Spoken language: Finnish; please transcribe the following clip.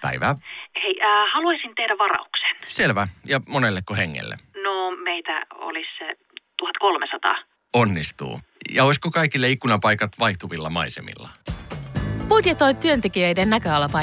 Päivää. Hei, haluaisin tehdä varauksen. Selvä. Ja monelleko hengelle? No, meitä olisi se 1300. Onnistuu. Ja olisiko kaikille ikkunapaikat vaihtuvilla maisemilla? Budjetoi työntekijöiden näköalapaikkaa